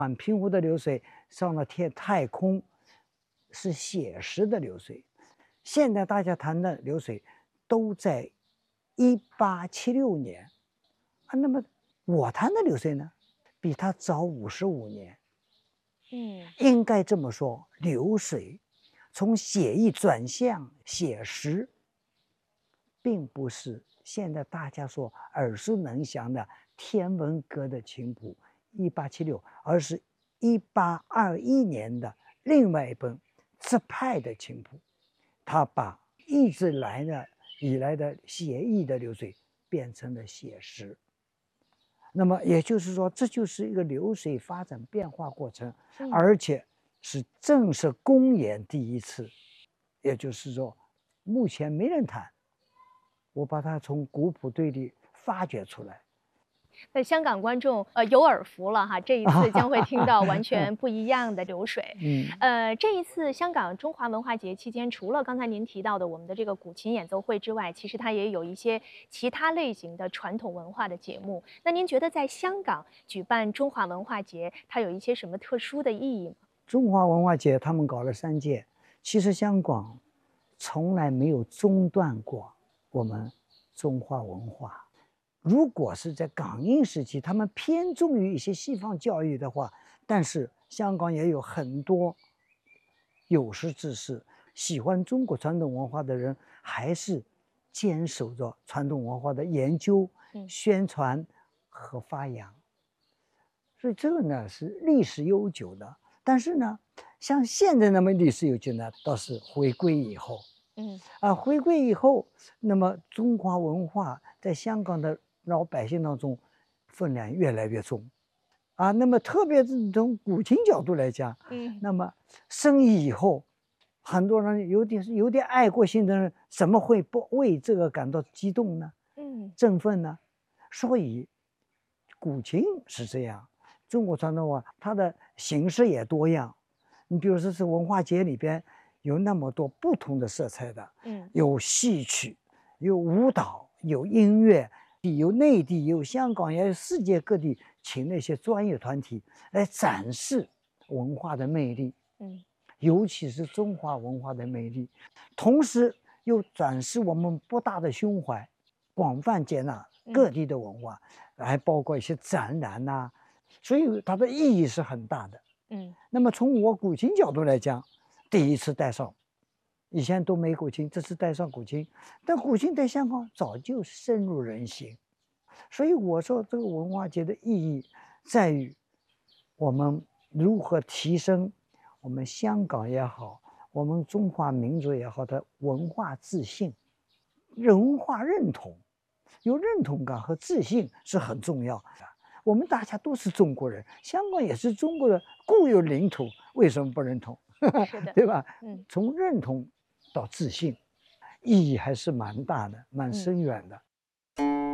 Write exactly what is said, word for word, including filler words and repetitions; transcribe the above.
满平湖的流水上了天太空，是写实的流水。现在大家谈的流水都在一八七六年啊，那么我谈的流水呢，比他早五十五年。 嗯， 应该这么说，流水从写意转向写实，并不是现在大家说耳熟能详的天文阁的琴谱一八七六，而是一八二一年的另外一本直派的琴谱，他把一直来的以来的写意的流水变成了写实。那么也就是说，这就是一个流水发展变化过程， 嗯而且是正式公演第一次。也就是说，目前没人谈，我把它从古谱堆里发掘出来。 那香港观众呃有耳福了哈，这一次将会听到完全不一样的流水。 嗯， 呃，这一次香港中华文化节期间，除了刚才您提到的我们的这个古琴演奏会之外，其实它也有一些其他类型的传统文化的节目。那您觉得在香港举办中华文化节，它有一些什么特殊的意义吗？ 中华文化节他们搞了三届，其实香港从来没有中断过我们中华文化。如果是在港英时期，他们偏重于一些西方教育的话，但是香港也有很多有识之士，喜欢中国传统文化的人，还是坚守着传统文化的研究、 嗯宣传和发扬。所以这个呢是历史悠久的，但是呢，像现在那么历史悠久呢，倒是回归以后。 嗯啊，回归以后，那么中华文化在香港的老百姓当中分量越来越重，啊，那么特别是从古琴角度来讲， 嗯那么生意以后，很多人有点有点爱国心的人，怎么会不为这个感到激动呢？ 嗯振奋呢？所以，古琴是这样，中国传统文化它的形式也多样。你比如说，是文化节里边有那么多不同的色彩的， 嗯有戏曲，有舞蹈，有音乐，有内地，有香港，也有世界各地请那些专业团体来展示文化的魅力， 嗯尤其是中华文化的魅力，同时又展示我们博大的胸怀，广泛接纳各地的文化，还包括一些展览呐、啊，所以它的意义是很大的。 嗯那么从我古琴角度来讲，第一次带上，以前都没古琴，这次带上古琴，但古琴在香港早就深入人心，所以我说这个文化节的意义在于我们如何提升我们香港也好，我们中华民族也好的文化自信、文化认同，有认同感和自信是很重要的。我们大家都是中国人，香港也是中国的固有领土，为什么不认同？ 是的， 对吧？ 嗯从认同到自信，意义还是蛮大的，蛮嗯。 深远的。